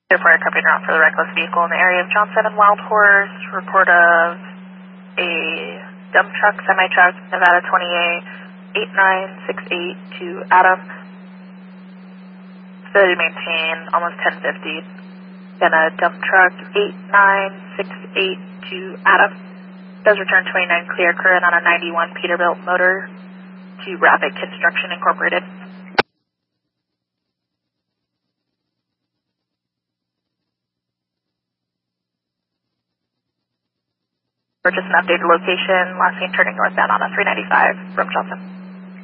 Therefore, accompanying route for the reckless vehicle in the area of Johnson and Wild Horse. Report of a dump truck, semi-truck, Nevada 28, 8968 to Adam. Facility maintain almost 1050. Then a dump truck 8968 to Adam. Does return 29 clear current on a 91 Peterbilt motor to Rapid Construction Incorporated. Purchase an updated location, last seen turning northbound on a 395 from Johnson.